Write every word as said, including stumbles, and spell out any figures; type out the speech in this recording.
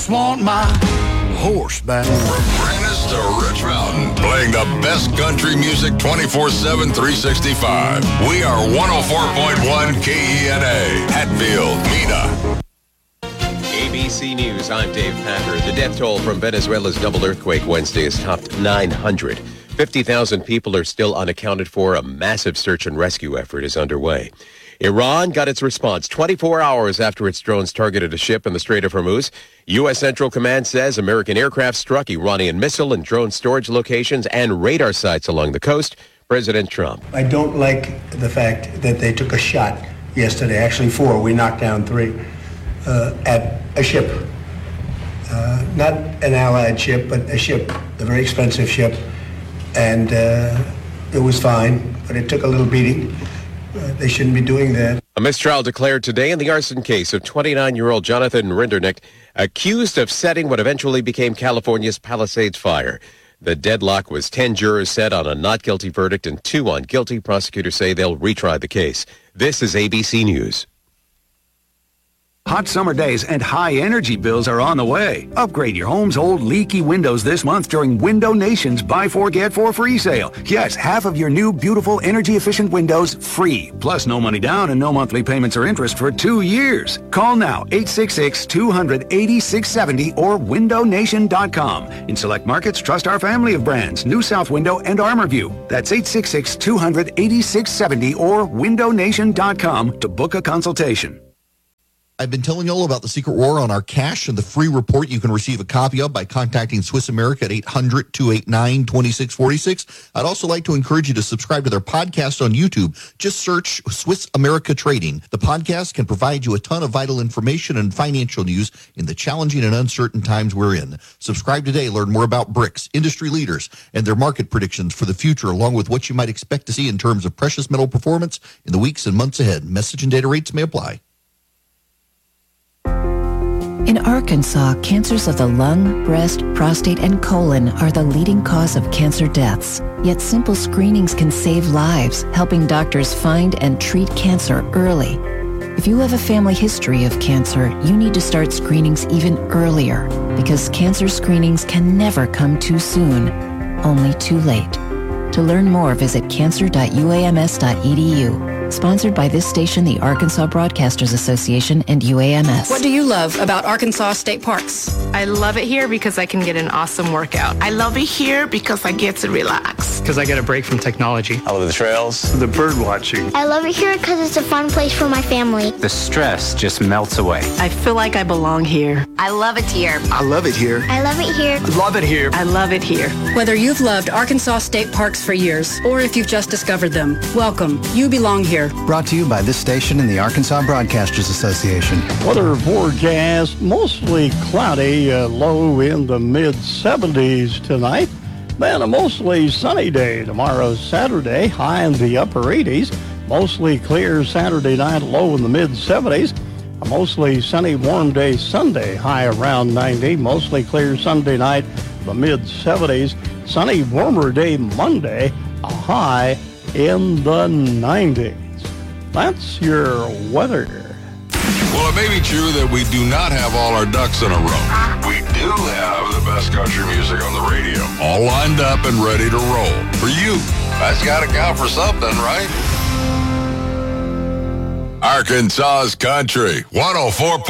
Want my horse back. From Prentice to Rich Mountain, playing the best country music twenty-four seven, three sixty-five. We are one oh four point one K E N A, Hatfield, Mena. A B C News, I'm Dave Packer. The death toll from Venezuela's double earthquake Wednesday has topped nine hundred. fifty thousand people are still unaccounted for. A massive search and rescue effort is underway. Iran got its response twenty-four hours after its drones targeted a ship in the Strait of Hormuz. U S. Central Command says American aircraft struck Iranian missile and drone storage locations and radar sites along the coast. President Trump. I don't like the fact that they took a shot yesterday, actually four, we knocked down three, uh, at a ship. Uh, not an Allied ship, but a ship, a very expensive ship. And uh, it was fine, but it took a little beating. Uh, they shouldn't be doing that. A mistrial declared today in the arson case of twenty-nine-year-old Jonathan Rinderknecht, accused of setting what eventually became California's Palisades fire. The deadlock was ten jurors set on a not guilty verdict and two on guilty. Prosecutors say they'll retry the case. This is A B C News. Hot summer days and high energy bills are on the way. Upgrade your home's old leaky windows this month during Window Nation's Buy Four Get Four free sale. Yes, half of your new beautiful energy efficient windows free. Plus no money down and no monthly payments or interest for two years. Call now eight six six, two hundred, eighty-six seventy or window nation dot com. In select markets, trust our family of brands, New South Window and ArmorView. That's eight six six, two hundred, eighty-six seventy or window nation dot com to book a consultation. I've been telling you all about the secret war on our cash and the free report you can receive a copy of by contacting Swiss America at eight hundred, two eight nine, two six four six. I'd also like to encourage you to subscribe to their podcast on YouTube. Just search Swiss America Trading. The podcast can provide you a ton of vital information and financial news in the challenging and uncertain times we're in. Subscribe today. Learn more about BRICS, industry leaders, and their market predictions for the future, along with what you might expect to see in terms of precious metal performance in the weeks and months ahead. Message and data rates may apply. In Arkansas, cancers of the lung, breast, prostate, and colon are the leading cause of cancer deaths. Yet simple screenings can save lives, helping doctors find and treat cancer early. If you have a family history of cancer, you need to start screenings even earlier, because cancer screenings can never come too soon, only too late. To learn more, visit cancer dot u a m s dot e d u. Sponsored by this station, the Arkansas Broadcasters Association, and U A M S. What do you love about Arkansas State Parks? I love it here because I can get an awesome workout. I love it here because I get to relax. Because I get a break from technology. I love the trails. The bird watching. I love it here because it's a fun place for my family. The stress just melts away. I feel like I belong here. I love it here. I love it here. I love it here. I love it here. I love it here. Whether you've loved Arkansas State Parks for years, or if you've just discovered them, welcome. You belong here. Brought to you by this station and the Arkansas Broadcasters Association. Weather forecast, mostly cloudy, uh, low in the mid seventies tonight. Then a mostly sunny day tomorrow, Saturday, high in the upper eighties. Mostly clear Saturday night, low in the mid seventies. A mostly sunny, warm day Sunday, high around ninety. Mostly clear Sunday night, the mid seventies. Sunny, warmer day Monday, a high in the nineties. That's your weather. Well, it may be true that we do not have all our ducks in a row. We do have the best country music on the radio, all lined up and ready to roll. For you, that's got to count for something, right? Arkansas's Country, one oh four point